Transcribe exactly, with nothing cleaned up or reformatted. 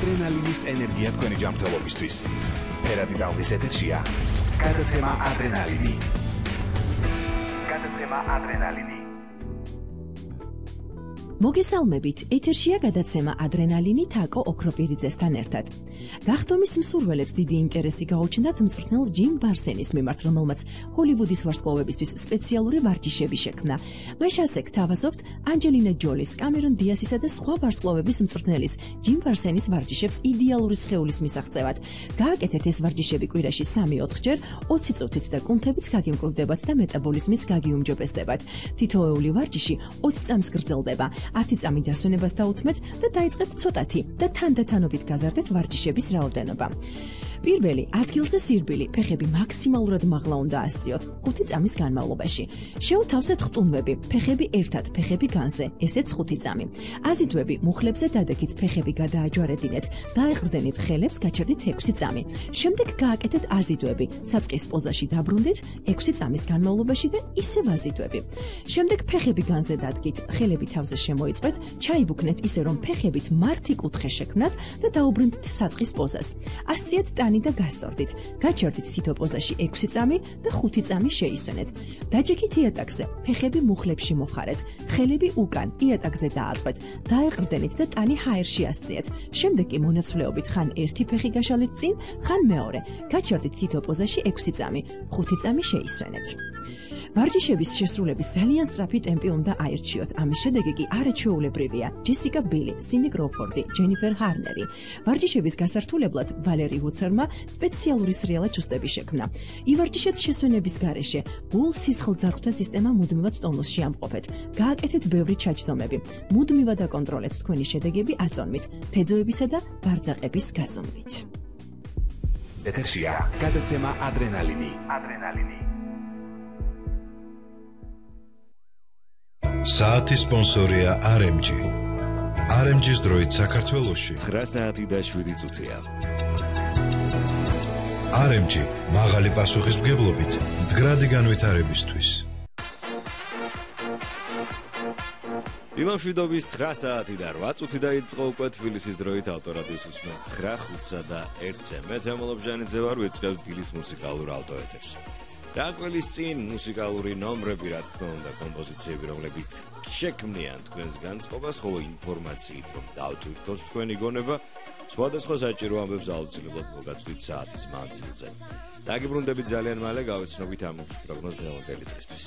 ადრენალინის ენერგია თქვენი ჯანმრთელობისთვის. ფერადი ტალღის ეთერშია გადაცემა ადრენალინი. გადაცემა ადრენალინი. მოგესალმებით, ეთერშია გადაცემა ადრენალინი თაკო ოქროპირიძესთან ერთად. გახდომის მსურველებს დიდი ინტერესი გაუჩნდათ მწვრთნელ ჯიმ ბარსენის მიმართ, რომელმაც ჰოლივუდის ვარსკვლავებისთვის სპეციალური ვარჯიშები შექმნა. მას ასეთ თავაზობთ ანჯელინა ჯოლის, კამერონ დიასისა და სხვა ვარსკვლავების მწვრთნელის ჯიმ ბარსენის ვარჯიშებს იდეალური სხეულის მისაღწევად. გააკეთეთ ეს ვარჯიშები კვირაში სამი-ოთხჯერ, ოცი წუთით და კუნთებიც გაგიმკვრივდებათ და მეტაბოლიზმიც გაგიუმჯობესდებათ. თითოეული ვარჯიში ოცი წამს გრძელდება. ათი წამი დასვენებას დაუთმეთ და დაიწყეთ ცოტათი და თანდათანობით გაზარდეთ ვარჯიშების რაოდენობა. პირველი, ადგილზე სირბილი, ფეხები მაქსიმალურად მაღლა უნდა ასწიოთ ხუთი წამის განმავლობაში. შეუთავსეთ ხტუნვები, ფეხები ერთად, ფეხები განზე, ესეც ხუთი წამი. აზიდვები, მუხლებზე დადექით, ფეხები გადააჯვარედინეთ, დაეყრდენით ხელებს, გაჩერდით ექვსი წამი. შემდეგ გააკეთეთ აზიდვები, საწყის პოზაში დაბრუნდით ექვსი წამის განმავლობაში და ისევ აზიდვები. შემდეგ ფეხები განზე დადგით, ხელები თავზე შემოიწყეთ, ჩაიბუქნეთ ისე რომ ფეხებით მართი კუთხე შექმნათ და დაუბრუნდით საწყის პოზას. ასწიეთ ტანი და გასწორდით. გაჩერდით თითო პოზაში ექვსი წამი და ხუთი წამი შეისვენეთ. დაჯექით იატაკზე, ფეხები მუხლებში მოხარეთ, ხელები უკან იატაკზე დააწყვეთ, დაეყრდენით და ტანი ჰაერში ასწიეთ. შემდეგ კი მონაცვლეობით ხან ერთი ფეხი გაშალეთ წინ, ხან მეორე. გაჩერდით თითო პოზაში ექვსი წამი, ხუთი წამი შეისვენეთ. ვარჯიშების შესრულების ძალიან სწრაფი ტემპი უნდა აირჩიოთ. ამის შედეგი კი არაჩვეულებრივია. ჯესიკა ბილი, სინდი კროუფორდი, ჯენიფერ ჰარნერი. ვარჯიშების გასართულებლად ვალერი უცერმა სპეციალური სრიალა ჩუსტები შექმნა. ივარჯიშეთ შესვენების გარეშე. გულ სისხლძარღვთა სისტემა მუდმივად ტონუსში ამყოფეთ. გააკეთეთ ბევრი ჩაჯდომები. მუდმივად აკონტროლეთ თქვენი შედეგები აწონმით, თეძოებისა და ბარძაყების გაზომვით. ეთერშია გადაცემა ადრენალინი. ადრენალინი. საათის სპონსორია არ ემ ჯი. არ ემ ჯის დროით საქართველოში ცხრა საათი და შვიდი წუთია. არ ემ ჯი მაღალი პასუხისმგებლობით მდგრადი განვითარებისთვის. დილამშვიდობის ცხრა საათი და რვა წუთი დაიწყო უკვე თბილისის დროით ავტორადიოს უსმენთ ცხრა, ხუთსა და ერთზე. მე თემოლობ ჟანიძე ვარ, ვიწყებთ დილის მუსიკალურ ავტოეთერს. დაკვლის წინ მუსიკალური ნომრები, რა თქმა უნდა, კომპოზიციები, რომლებიც შექმნიან თქვენს განწყობას, ხოლო ინფორმაციით, რომ დავთვითოთ თქვენი გონება, სხვადასხვა საჭირო ამბებს აუცილებლად მოგაწვით საათის მანძილზე. დაგიბრუნდებით ძალიან მალე, გავეცნობით ამის პროგნოზს დღევანდელი დღისთვის.